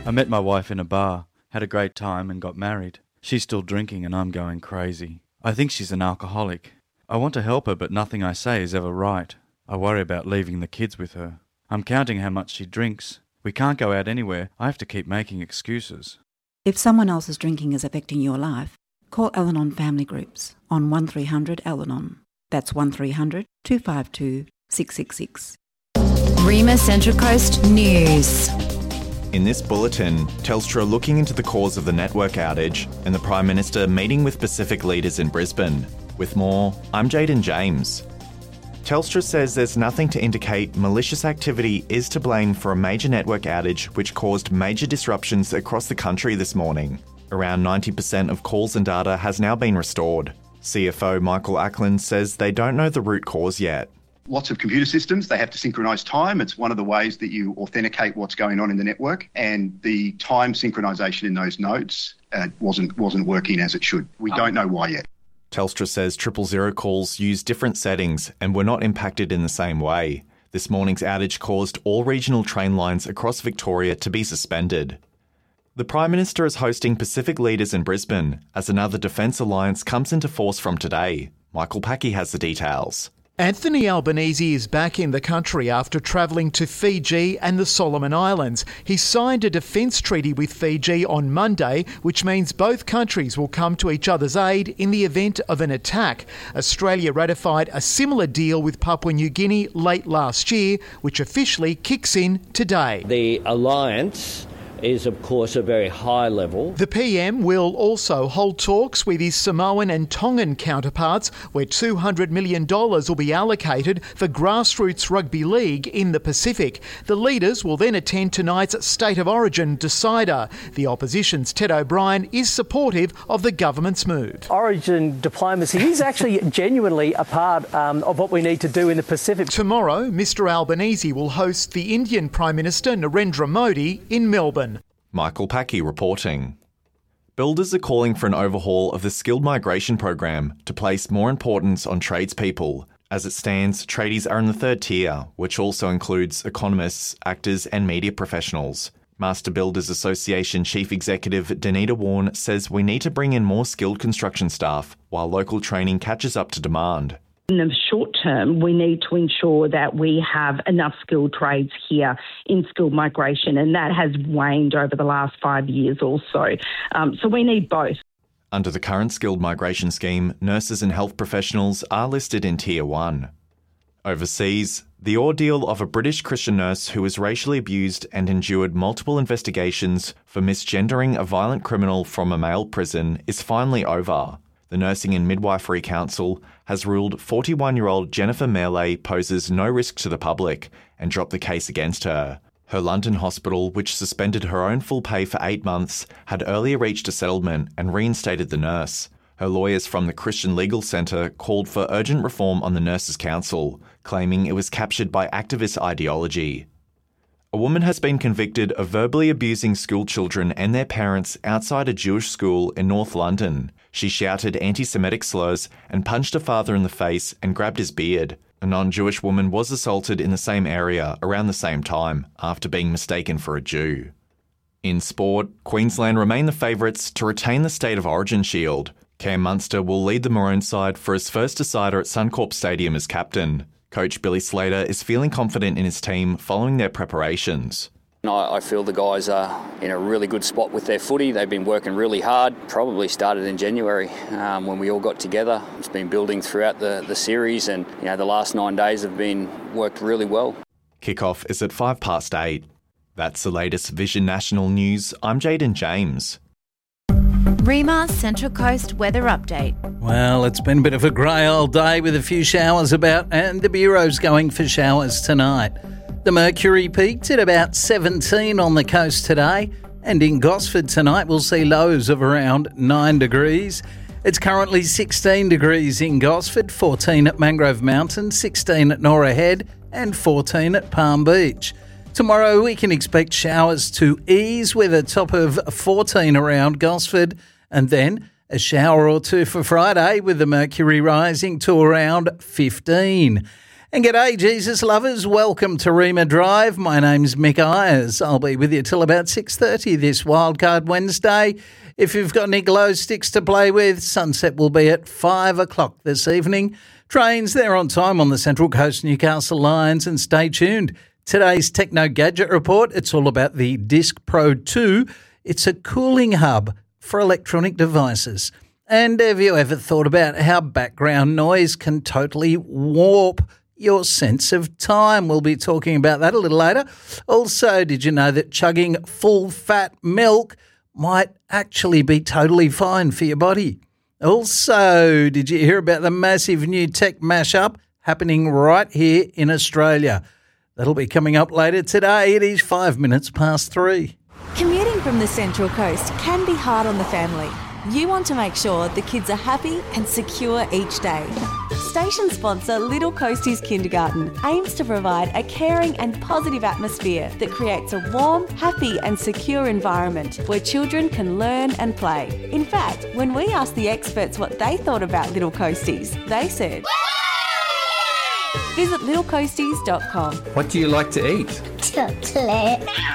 I met my wife in a bar, had a great time and got married. She's still drinking and I'm going crazy. I think she's an alcoholic. I want to help her, but nothing I say is ever right. I worry about leaving the kids with her. I'm counting how much she drinks. We can't go out anywhere. I have to keep making excuses. If someone else's drinking is affecting your life, call Al-Anon Family Groups on 1300 Al-Anon. That's 1300 252 666. Rima Central Coast News. In this bulletin, Telstra looking into the cause of the network outage and the Prime Minister meeting with Pacific leaders in Brisbane. With more, I'm Jaden James. Telstra says there's nothing to indicate malicious activity is to blame for a major network outage which caused major disruptions across the country this morning. Around 90% of calls and data has now been restored. CFO Michael Ackland says they don't know the root cause yet. Lots of computer systems, they have to synchronise time. It's one of the ways that you authenticate what's going on in the network, and the time synchronisation in those nodes wasn't working as it should. We don't know why yet. Telstra says 000 calls use different settings and were not impacted in the same way. This morning's outage caused all regional train lines across Victoria to be suspended. The Prime Minister is hosting Pacific leaders in Brisbane as another defence alliance comes into force from today. Michael Packy has the details. Anthony Albanese is back in the country after travelling to Fiji and the Solomon Islands. He signed a defence treaty with Fiji on Monday, which means both countries will come to each other's aid in the event of an attack. Australia ratified a similar deal with Papua New Guinea late last year, which officially kicks in today. The alliance is, of course, a very high level. The PM will also hold talks with his Samoan and Tongan counterparts, where $200 million will be allocated for grassroots rugby league in the Pacific. The leaders will then attend tonight's State of Origin decider. The opposition's Ted O'Brien is supportive of the government's move. Origin diplomacy is actually genuinely a part of what we need to do in the Pacific. Tomorrow, Mr Albanese will host the Indian Prime Minister Narendra Modi in Melbourne. Michael Packy reporting. Builders are calling for an overhaul of the skilled migration program to place more importance on tradespeople. As it stands, tradies are in the third tier, which also includes economists, actors and media professionals. Master Builders Association Chief Executive Danita Warren says we need to bring in more skilled construction staff while local training catches up to demand. In the short term, we need to ensure that we have enough skilled trades here in skilled migration, and that has waned over the last 5 years or so. So we need both. Under the current skilled migration scheme, nurses and health professionals are listed in Tier 1. Overseas, the ordeal of a British Christian nurse who was racially abused and endured multiple investigations for misgendering a violent criminal from a male prison is finally over. The Nursing and Midwifery Council has ruled 41-year-old Jennifer Merle poses no risk to the public and dropped the case against her. Her London hospital, which suspended her own full pay for 8 months, had earlier reached a settlement and reinstated the nurse. Her lawyers from the Christian Legal Centre called for urgent reform on the Nurses' Council, claiming it was captured by activist ideology. A woman has been convicted of verbally abusing school children and their parents outside a Jewish school in North London. She shouted anti-Semitic slurs and punched her father in the face and grabbed his beard. A non-Jewish woman was assaulted in the same area around the same time after being mistaken for a Jew. In sport, Queensland remain the favourites to retain the State of Origin shield. Cam Munster will lead the Maroon side for his first decider at Suncorp Stadium as captain. Coach Billy Slater is feeling confident in his team following their preparations. I feel the guys are in a really good spot with their footy. They've been working really hard. Probably started in January when we all got together. It's been building throughout the series, and the last 9 days have been worked really well. Kickoff is at 8:05. That's the latest Vision National News. I'm Jaden James. Rima Central Coast weather update. Well, it's been a bit of a grey old day with a few showers about, and the Bureau's going for showers tonight. The mercury peaked at about 17 on the coast today, and in Gosford tonight we'll see lows of around 9 degrees. It's currently 16 degrees in Gosford, 14 at Mangrove Mountain, 16 at Norah Head and 14 at Palm Beach. Tomorrow we can expect showers to ease with a top of 14 around Gosford, and then a shower or two for Friday with the mercury rising to around 15. And g'day, Jesus lovers. Welcome to Rima Drive. My name's Mick Ayers. I'll be with you till about 6:30 this Wildcard Wednesday. If you've got any glow sticks to play with, sunset will be at 5 o'clock this evening. Trains, they're on time on the Central Coast Newcastle lines, and stay tuned. Today's Techno Gadget Report, it's all about the Disc Pro 2. It's a cooling hub for electronic devices. And have you ever thought about how background noise can totally warp your sense of time? We'll be talking about that a little later. Also, did you know that chugging full-fat milk might actually be totally fine for your body? Also, did you hear about the massive new tech mashup happening right here in Australia? That'll be coming up later today. It is 5 minutes past 3. Commuting from the Central Coast can be hard on the family. You want to make sure the kids are happy and secure each day. Station sponsor Little Coasties Kindergarten aims to provide a caring and positive atmosphere that creates a warm, happy and secure environment where children can learn and play. In fact, when we asked the experts what they thought about Little Coasties, they said, visit littlecoasties.com. What do you like to eat? Chocolate.